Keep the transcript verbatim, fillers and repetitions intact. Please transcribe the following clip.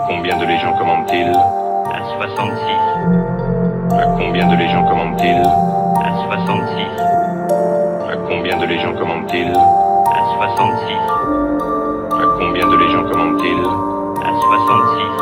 Combien de légions commande-t-il? À soixante-six. À combien de légions commande-t-il? À soixante-six. À combien de légions commande-t-il? À soixante-six. À combien de légions commande-t-il? À soixante-six.